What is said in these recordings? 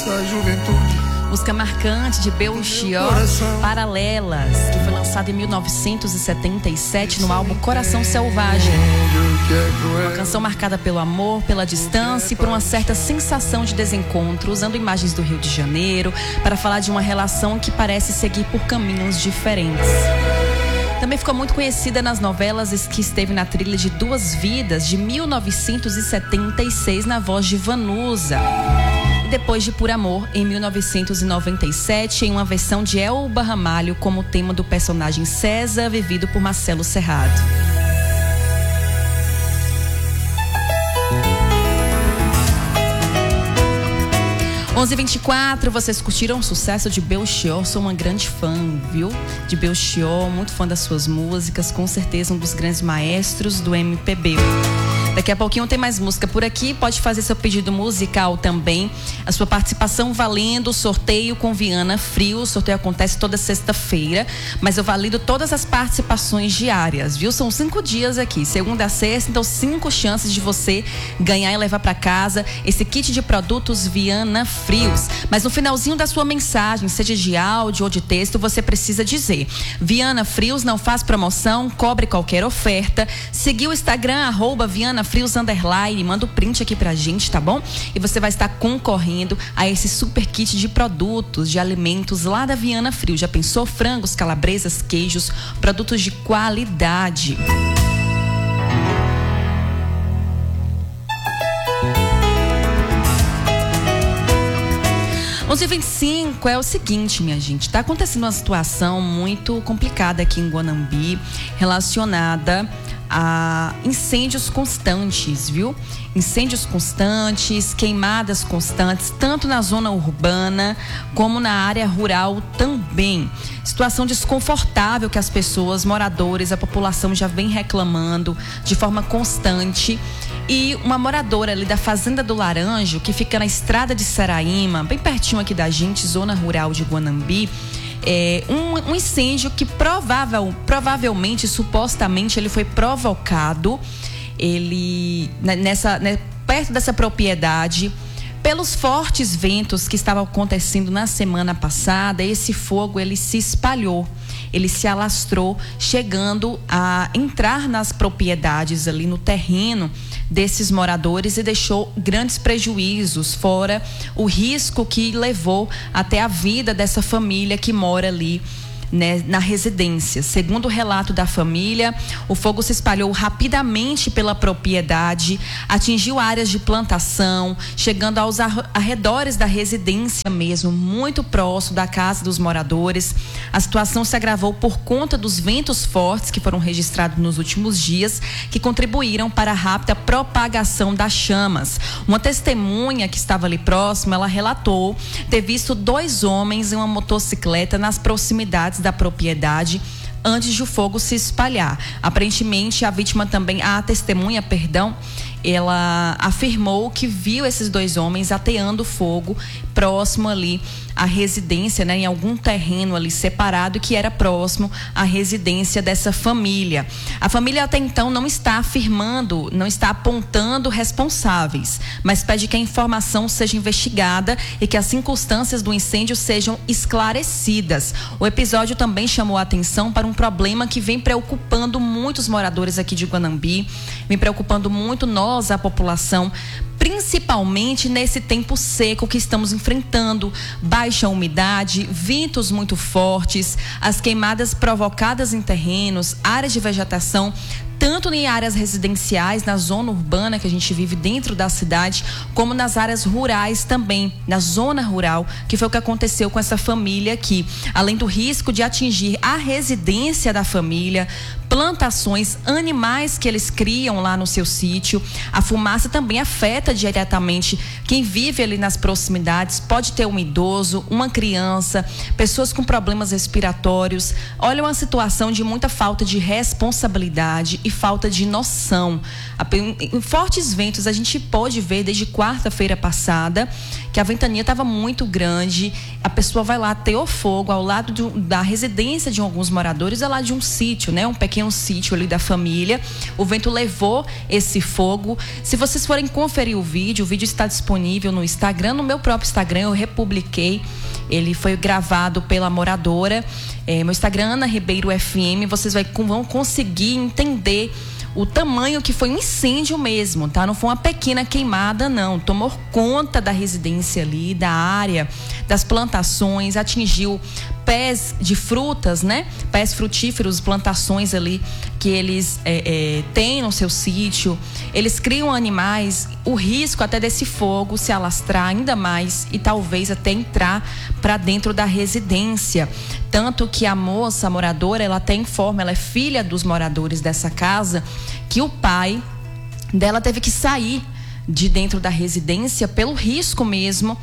essa juventude. Música marcante de Belchior, Paralelas, que foi lançada em 1977 no álbum Coração Selvagem. Uma canção marcada pelo amor, pela distância e por uma certa sensação de desencontro, usando imagens do Rio de Janeiro para falar de uma relação que parece seguir por caminhos diferentes. Também ficou muito conhecida nas novelas que esteve na trilha de Duas Vidas, de 1976, na voz de Vanusa. E depois de Por Amor, em 1997, em uma versão de Elba Ramalho, como tema do personagem César, vivido por Marcelo Serrado. Onze 24, vocês curtiram o sucesso de Belchior? Sou uma grande fã, viu? De Belchior, muito fã das suas músicas, com certeza um dos grandes maestros do MPB. Daqui a pouquinho tem mais música por aqui, pode fazer seu pedido musical também. A sua participação valendo o sorteio com Viana Frio. O sorteio acontece toda sexta-feira, mas eu valido todas as participações diárias, viu? São 5 dias aqui, segunda a sexta, então 5 chances de você ganhar e levar para casa esse kit de produtos Viana Frios. Mas no finalzinho da sua mensagem, seja de áudio ou de texto, você precisa dizer: Viana Frios não faz promoção, cobre qualquer oferta. Seguir o Instagram, @VianaFrios_, manda o print aqui pra gente, tá bom? E você vai estar concorrendo a esse super kit de produtos, de alimentos lá da Viana Frio. Já pensou? Frangos, calabresas, queijos, produtos de qualidade. Onze 25 é o seguinte, minha gente, tá acontecendo uma situação muito complicada aqui em Guanambi, relacionada a incêndios constantes, viu? Incêndios constantes, queimadas constantes, tanto na zona urbana como na área rural também. Situação desconfortável que as pessoas, moradores, a população já vem reclamando de forma constante. E uma moradora ali da Fazenda do Laranjo, que fica na estrada de Saraíma, bem pertinho aqui da gente, zona rural de Guanambi, um incêndio que provavelmente, supostamente, ele foi provocado perto dessa propriedade pelos fortes ventos que estavam acontecendo na semana passada. Esse fogo, ele se espalhou, ele se alastrou, chegando a entrar nas propriedades ali no terreno desses moradores e deixou grandes prejuízos, fora o risco que levou até a vida dessa família que mora ali, né, na residência. Segundo o relato da família, o fogo se espalhou rapidamente pela propriedade, atingiu áreas de plantação, chegando aos arredores da residência mesmo, muito próximo da casa dos moradores. A situação se agravou por conta dos ventos fortes que foram registrados nos últimos dias, que contribuíram para a rápida propagação das chamas. Uma testemunha que estava ali próxima, ela relatou ter visto 2 homens em uma motocicleta nas proximidades da propriedade antes de o fogo se espalhar. Aparentemente, a testemunha, ela afirmou que viu esses 2 homens ateando fogo próximo ali à residência, né, em algum terreno ali separado que era próximo à residência dessa família. A família até então não está afirmando, não está apontando responsáveis, mas pede que a informação seja investigada e que as circunstâncias do incêndio sejam esclarecidas. O episódio também chamou a atenção para um problema que vem preocupando muitos moradores aqui de Guanambi, vem preocupando muito nós, a população, principalmente nesse tempo seco que estamos enfrentando, baixa umidade, ventos muito fortes, as queimadas provocadas em terrenos, áreas de vegetação, tanto em áreas residenciais, na zona urbana que a gente vive dentro da cidade, como nas áreas rurais também, na zona rural, que foi o que aconteceu com essa família aqui. Além do risco de atingir a residência da família, plantações, animais que eles criam lá no seu sítio, a fumaça também afeta diretamente quem vive ali nas proximidades. Pode ter um idoso, uma criança, pessoas com problemas respiratórios. Olha, uma situação de muita falta de responsabilidade e falta de noção. Em fortes ventos, a gente pôde ver desde quarta-feira passada que a ventania estava muito grande. A pessoa vai lá ter o fogo ao lado da residência de alguns moradores, ao lado de um sítio, né, um pequeno pequeno sítio ali da família. O vento levou esse fogo. Se vocês forem conferir o vídeo está disponível no Instagram, no meu próprio Instagram, eu republiquei. Ele foi gravado pela moradora. Meu Instagram, Ana Ribeiro FM. Vocês vão conseguir entender o tamanho que foi um incêndio mesmo, tá? Não foi uma pequena queimada, não. Tomou conta da residência ali, da área, das plantações, atingiu pés de frutas, né? Pés frutíferos, plantações ali que eles têm no seu sítio. Eles criam animais. O risco até desse fogo se alastrar ainda mais e talvez até entrar para dentro da residência. Tanto que a moça, a moradora, ela até informa, ela é filha dos moradores dessa casa, que o pai dela teve que sair de dentro da residência pelo risco mesmo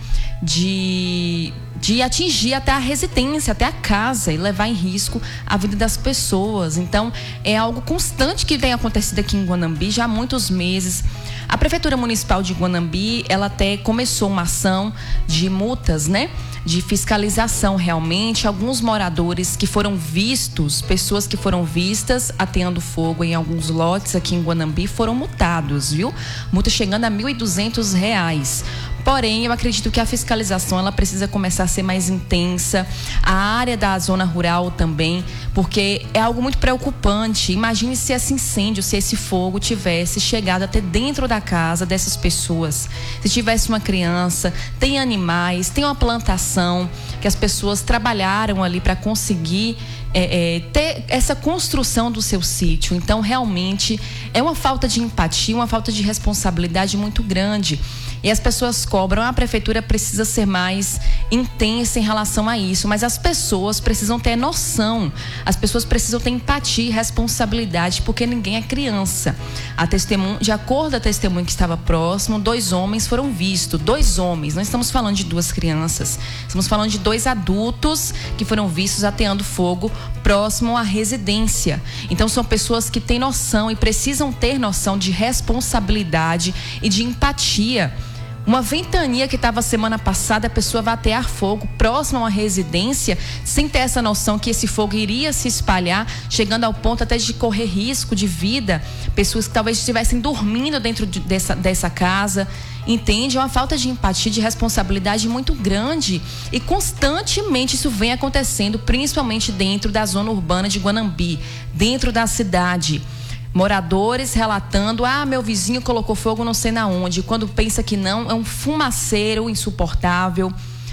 de atingir até a residência, até a casa e levar em risco a vida das pessoas. Então, é algo constante que vem acontecendo aqui em Guanambi já há muitos meses. A Prefeitura Municipal de Guanambi, ela até começou uma ação de multas, né? De fiscalização realmente. Alguns moradores que foram vistos, pessoas que foram vistas ateando fogo em alguns lotes aqui em Guanambi foram multados, viu? Multa chegando a R$ 1.200. Porém, eu acredito que a fiscalização ela precisa começar a ser mais intensa. A área da zona rural também, porque é algo muito preocupante. Imagine se esse incêndio, se esse fogo tivesse chegado até dentro da casa dessas pessoas. Se tivesse uma criança, tem animais, tem uma plantação que as pessoas trabalharam ali para conseguir ter essa construção do seu sítio. Então, realmente, é uma falta de empatia, uma falta de responsabilidade muito grande. E as pessoas cobram, a prefeitura precisa ser mais intensa em relação a isso, mas as pessoas precisam ter noção, as pessoas precisam ter empatia e responsabilidade, porque ninguém é criança. De acordo com a testemunha que estava próximo, 2 homens foram vistos, 2 homens, não estamos falando de 2 crianças, estamos falando de 2 adultos que foram vistos ateando fogo próximo à residência. Então são pessoas que têm noção e precisam ter noção de responsabilidade e de empatia. Uma ventania que estava semana passada, a pessoa vai atear fogo próximo a uma residência, sem ter essa noção que esse fogo iria se espalhar, chegando ao ponto até de correr risco de vida. Pessoas que talvez estivessem dormindo dentro dessa casa. Entende? É uma falta de empatia, de responsabilidade muito grande. E constantemente isso vem acontecendo, principalmente dentro da zona urbana de Guanambi, dentro da cidade. Moradores relatando, meu vizinho colocou fogo não sei na onde. Quando pensa que não, é um fumaceiro insuportável.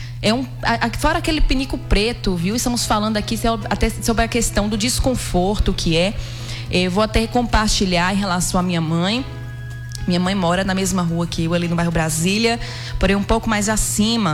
Fora aquele pinico preto, viu? Estamos falando aqui até sobre a questão do desconforto que é. Eu vou até compartilhar em relação à minha mãe. Minha mãe mora na mesma rua que eu, ali no bairro Brasília, porém um pouco mais acima.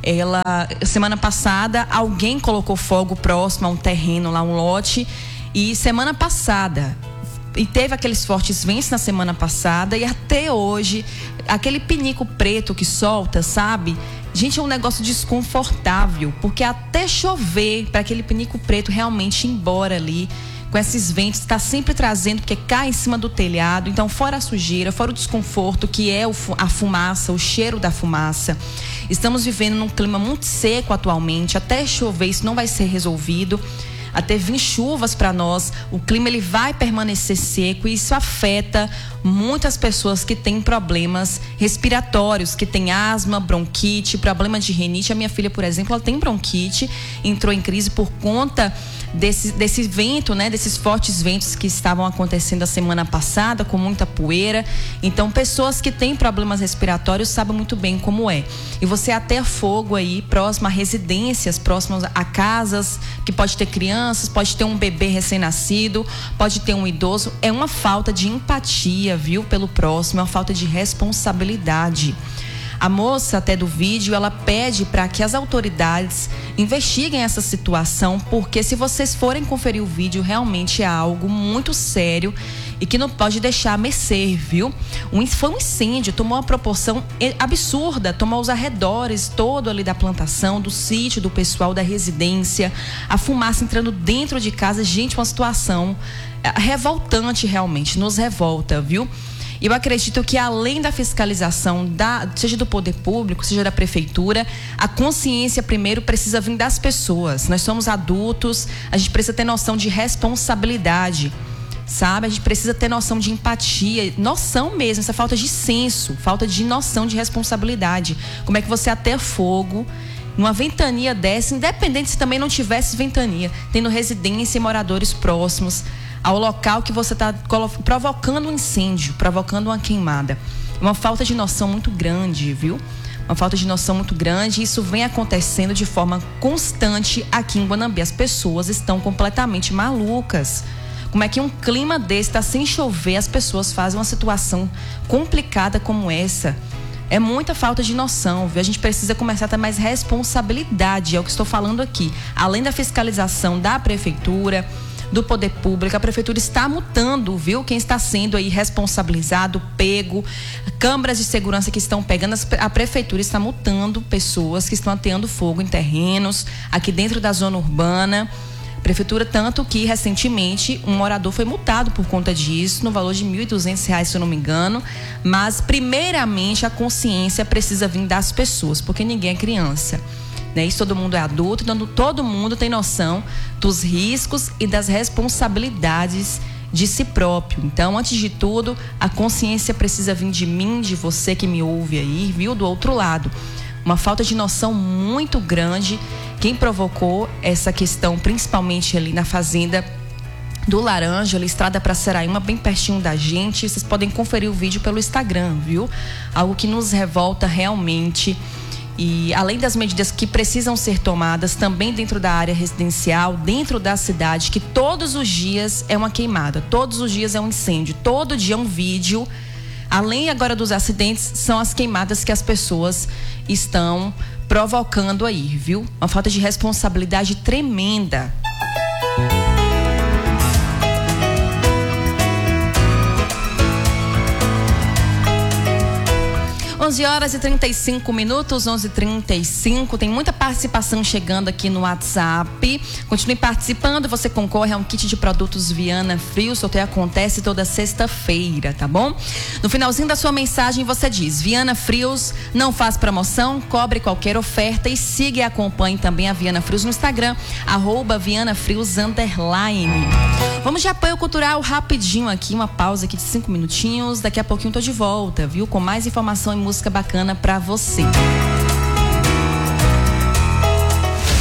Semana passada, alguém colocou fogo próximo a um terreno lá, um lote. E semana passada... E teve aqueles fortes ventos na semana passada e até hoje, aquele pinico preto que solta, sabe? Gente, é um negócio desconfortável, porque até chover para aquele pinico preto realmente ir embora ali, com esses ventos, está sempre trazendo, porque cai em cima do telhado. Então, fora a sujeira, fora o desconforto, que é a fumaça, o cheiro da fumaça. Estamos vivendo num clima muito seco atualmente, até chover isso não vai ser resolvido. Até vir chuvas para nós, o clima ele vai permanecer seco e isso afeta muitas pessoas que têm problemas respiratórios, que têm asma, bronquite, problema de rinite. A minha filha, por exemplo, ela tem bronquite, entrou em crise por conta desse vento, né? Desses fortes ventos que estavam acontecendo a semana passada, com muita poeira. Então, pessoas que têm problemas respiratórios sabem muito bem como é. E você até fogo aí, próximo a residências, próximas a casas, que pode ter crianças, pode ter um bebê recém-nascido, pode ter um idoso. É uma falta de empatia, viu, pelo próximo, é uma falta de responsabilidade. A moça até do vídeo, ela pede para que as autoridades investiguem essa situação, porque se vocês forem conferir o vídeo, realmente é algo muito sério e que não pode deixar a mercê, viu? Foi um incêndio, tomou uma proporção absurda, tomou os arredores todo ali da plantação, do sítio, do pessoal da residência, a fumaça entrando dentro de casa. Gente, uma situação revoltante realmente, nos revolta, viu? Eu acredito que além da fiscalização, seja do poder público, seja da prefeitura, a consciência primeiro precisa vir das pessoas. Nós somos adultos, a gente precisa ter noção de responsabilidade. sabe? A gente precisa ter noção de empatia, noção mesmo, essa falta de senso, falta de noção de responsabilidade. Como é que você até fogo numa ventania dessa, independente se também não tivesse ventania, tendo residência e moradores próximos ao local que você está provocando um incêndio, provocando uma queimada. Uma falta de noção muito grande, viu? Uma falta de noção muito grande, e isso vem acontecendo de forma constante aqui em Guanambi. As pessoas estão completamente malucas. Como é que um clima desse está sem chover, as pessoas fazem uma situação complicada como essa? É muita falta de noção, viu? A gente precisa começar a ter mais responsabilidade, é o que estou falando aqui. Além da fiscalização da prefeitura, do poder público, a prefeitura está multando, viu? Quem está sendo aí responsabilizado, pego, câmaras de segurança que estão pegando, a prefeitura está multando pessoas que estão ateando fogo em terrenos, aqui dentro da zona urbana. Prefeitura, tanto que recentemente um morador foi multado por conta disso, no valor de R$ 1.200, se eu não me engano. Mas primeiramente a consciência precisa vir das pessoas, porque ninguém é criança, né? Isso, todo mundo é adulto, então todo mundo tem noção dos riscos e das responsabilidades de si próprio. Então, antes de tudo, a consciência precisa vir de mim, de você que me ouve aí, viu, do outro lado. Uma falta de noção muito grande. Quem provocou essa questão, principalmente ali na fazenda do Laranja, ali, Estrada para Seraima, bem pertinho da gente. Vocês podem conferir o vídeo pelo Instagram, viu? Algo que nos revolta realmente. E além das medidas que precisam ser tomadas também dentro da área residencial, dentro da cidade, que todos os dias é uma queimada, todos os dias é um incêndio, todo dia é um vídeo. Além agora dos acidentes, são as queimadas que as pessoas estão provocando aí, viu? Uma falta de responsabilidade tremenda. 11h35, 11h35. Tem muita participação chegando aqui no WhatsApp. Continue participando, você concorre a um kit de produtos Viana Frio. O sorteio acontece toda sexta-feira, tá bom? No finalzinho da sua mensagem você diz: Viana Frios não faz promoção, cobre qualquer oferta, e siga e acompanhe também a Viana Frios no Instagram, @VianaFrios_. Vamos de apoio cultural rapidinho aqui, uma pausa aqui de 5 minutinhos. Daqui a pouquinho tô de volta, viu? Com mais informação e música bacana pra você.